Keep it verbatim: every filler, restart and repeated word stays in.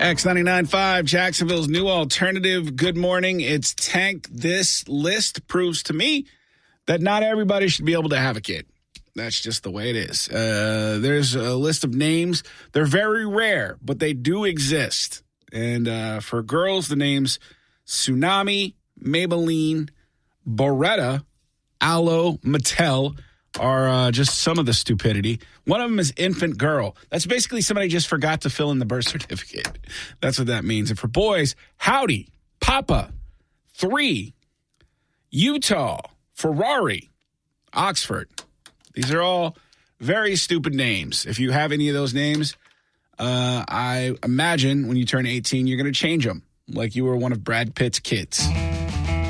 X ninety-nine point five, Jacksonville's new alternative. Good morning. It's Tank. This list proves to me that not everybody should be able to have a kid. That's just the way it is. Uh, there's a list of names. They're very rare, but they do exist. And uh, for girls, the names Tsunami, Maybelline, Beretta, Aloe, Mattel are uh, just some of the stupidity. One of them is infant girl. That's basically somebody just forgot to fill in the birth certificate. That's what that means. And for boys, Howdy, Papa, Three, Utah, Ferrari, Oxford. These are all very stupid names. If you have any of those names, uh, I imagine when you turn eighteen, you're going to change them like you were one of Brad Pitt's kids.